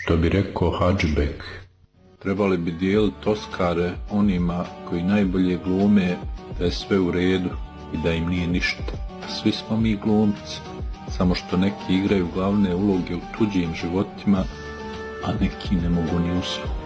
Što bi rekao Hadžbek, trebali bi dijeliti Oskare onima koji najbolje glume da je sve u redu i da im nije ništa. Svi smo mi glumci, samo što neki igraju glavne uloge u tuđim životima, a neki ne mogu ni u svom.